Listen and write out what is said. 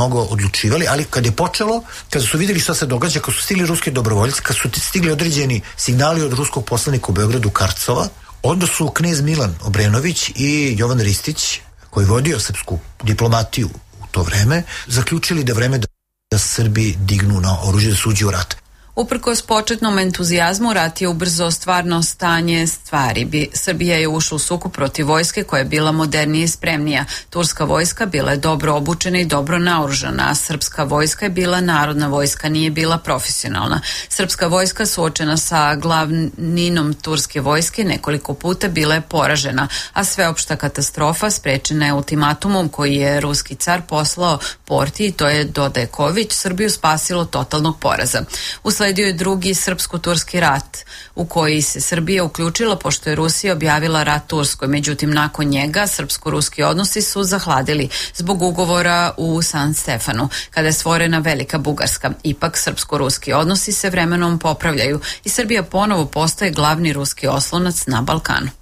mnogo odlučivali, ali kad je počelo, kad su vidjeli šta se događa, kad su stigli ruski dobrovoljci, kad su stigli određeni signali od ruskog poslanika u Beogradu Karcova, onda su knez Milan Obrenović i Jovan Ristić, koji vodio srpsku diplomatiju u to vreme, zaključili da vreme da Srbi dignu na oružje, da se uđe u rat. Uprkos početnom entuzijazmu, rat je ubrzao stvarno stanje stvari. Srbija je ušla u sukob protiv vojske koja je bila modernija i spremnija. Turska vojska bila je dobro obučena i dobro naoružana, a srpska vojska je bila narodna vojska, nije bila profesionalna. Srpska vojska suočena sa glavninom turske vojske nekoliko puta bila je poražena, a sveopšta katastrofa sprečena je ultimatumom koji je ruski car poslao Porti, i to je Dodeković, Srbiju spasilo totalnog poraza. Usledio je drugi srpsko-turski rat u koji se Srbija uključila pošto je Rusija objavila rat Turskoj. Međutim, nakon njega srpsko-ruski odnosi su zahladili zbog ugovora u San Stefanu, kada je stvorena Velika Bugarska. Ipak, srpsko-ruski odnosi se vremenom popravljaju i Srbija ponovo postaje glavni ruski oslonac na Balkanu.